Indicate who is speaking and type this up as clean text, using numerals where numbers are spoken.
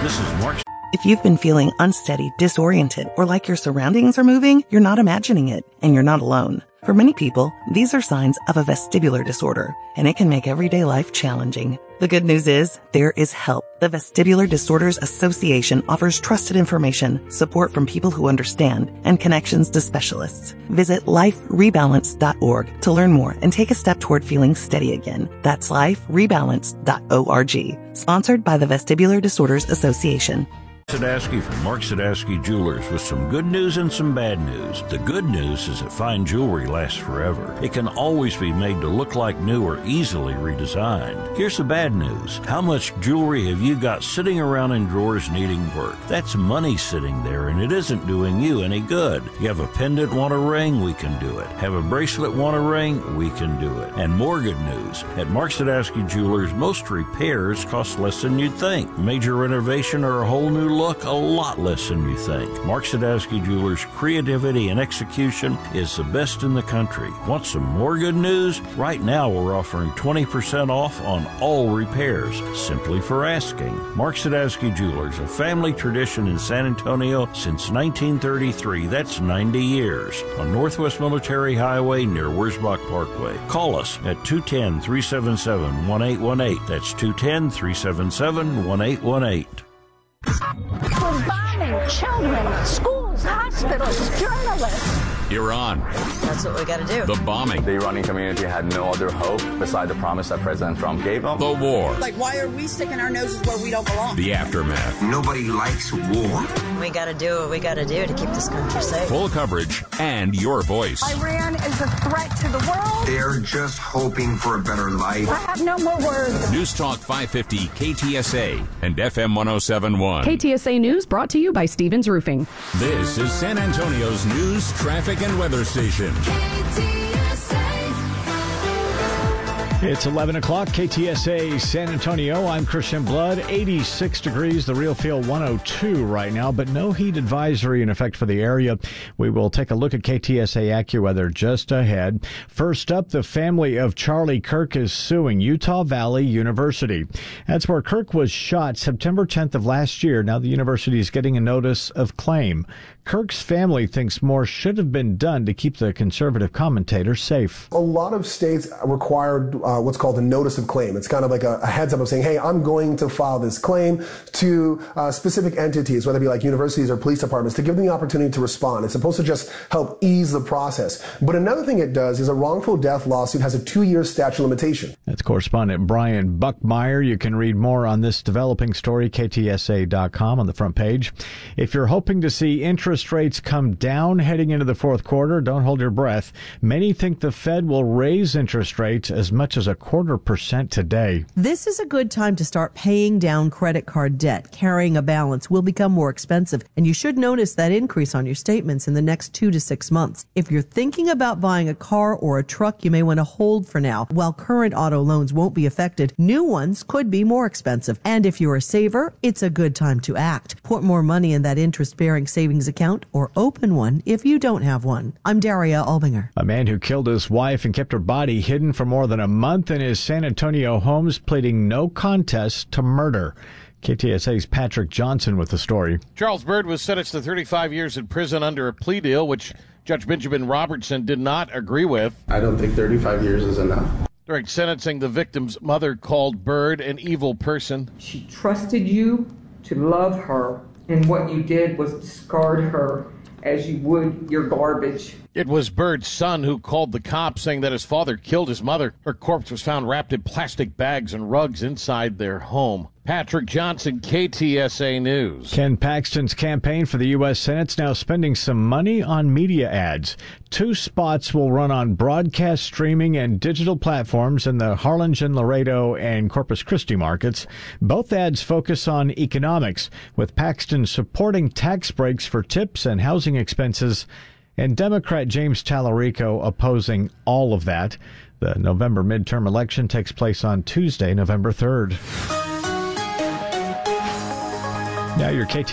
Speaker 1: This is Mark.
Speaker 2: If you've been feeling unsteady, disoriented, or like your surroundings are moving, you're not imagining it, and you're not alone. For many people, these are signs of a vestibular disorder, and it can make everyday life challenging. The good news is, there is help. The Vestibular Disorders Association offers trusted information, support from people who understand, and connections to specialists. Visit liferebalance.org to learn more and take a step toward feeling steady again. That's liferebalance.org. Sponsored by the Vestibular Disorders Association.
Speaker 1: Sadowski from Mark Sadowski Jewelers with some good news and some bad news. The good news is that fine jewelry lasts forever. It can always be made to look like new or easily redesigned. Here's the bad news. How much jewelry have you got sitting around in drawers needing work? That's money sitting there, and it isn't doing you any good. You have a pendant, want a ring? We can do it. Have a bracelet, want a ring? We can do it. And more good news. At Mark Sadowski Jewelers, most repairs cost less than you'd think. Major renovation or a whole new look, a lot less than you think. Mark Sadowski Jewelers' creativity and execution is the best in the country. Want some more good news? Right now we're offering 20% off on all repairs, simply for asking. Mark Sadowski Jewelers, a family tradition in San Antonio since 1933. That's 90 years. On Northwest Military Highway near Wurzbach Parkway. Call us at 210-377-1818. That's 210-377-1818.
Speaker 3: We're bombing children, schools, hospitals, journalists.
Speaker 4: Iran.
Speaker 5: That's what we got to do.
Speaker 4: The bombing.
Speaker 6: The Iranian community had no other hope beside the promise that President Trump gave them.
Speaker 4: The war.
Speaker 7: Like, why are we sticking our noses where we don't belong?
Speaker 4: The aftermath.
Speaker 8: Nobody likes war.
Speaker 5: We got to do what we got to do to keep this country safe.
Speaker 4: Full coverage and your voice.
Speaker 3: Iran is a threat to the world.
Speaker 8: They're just hoping for a better life.
Speaker 3: I have no more words.
Speaker 4: News Talk 550 KTSA and FM 1071.
Speaker 9: KTSA News brought to you by Stevens Roofing.
Speaker 4: This is San Antonio's news, traffic, and weather station.
Speaker 10: It's 11 o'clock, KTSA San Antonio. I'm Christian Blood. 86 degrees, the real feel 102 right now, but no heat advisory in effect for the area. We will take a look at KTSA AccuWeather just ahead. First up, the family of Charlie Kirk is suing Utah Valley University. That's where Kirk was shot September 10th of last year. Now the university is getting a notice of claim. Kirk's family thinks more should have been done to keep the conservative commentator safe.
Speaker 11: A lot of states required what's called a notice of claim. It's kind of like a heads up of saying, hey, I'm going to file this claim to specific entities, whether it be like universities or police departments, to give them the opportunity to respond. It's supposed to just help ease the process. But another thing it does is a wrongful death lawsuit has a 2-year statute of limitation.
Speaker 10: That's correspondent Brian Buckmeyer. You can read more on this developing story, ktsa.com on the front page. If you're hoping to see interest rates come down heading into the fourth quarter, don't hold your breath. Many think the Fed will raise interest rates as much as 0.25% today.
Speaker 12: This is a good time to start paying down credit card debt. Carrying a balance will become more expensive, and you should notice that increase on your statements in the next 2 to 6 months. If you're thinking about buying a car or a truck, you may want to hold for now. While current auto loans won't be affected, new ones could be more expensive. And if you're a saver, it's a good time to act. Put more money in that interest-bearing savings account or open one if you don't have one. I'm Daria Albinger.
Speaker 10: A man who killed his wife and kept her body hidden for more than a month in his San Antonio home is pleading no contest to murder. KTSA's Patrick Johnson with the story.
Speaker 13: Charles Byrd was sentenced to 35 years in prison under a plea deal, which Judge Benjamin Robertson did not agree with.
Speaker 14: I don't think 35 years is enough.
Speaker 13: During sentencing, the victim's mother called Byrd an evil person.
Speaker 15: She trusted you to love her, and what you did was discard her as you would your garbage.
Speaker 13: It was Byrd's son who called the cops, saying that his father killed his mother. Her corpse was found wrapped in plastic bags and rugs inside their home. Patrick Johnson, KTSA News.
Speaker 10: Ken Paxton's campaign for the U.S. Senate's now spending some money on media ads. 2 spots will run on broadcast streaming and digital platforms in the Harlingen, Laredo, and Corpus Christi markets. Both ads focus on economics, with Paxton supporting tax breaks for tips and housing expenses, and Democrat James Tallarico opposing all of that. The November midterm election takes place on Tuesday, November 3rd. Now your KT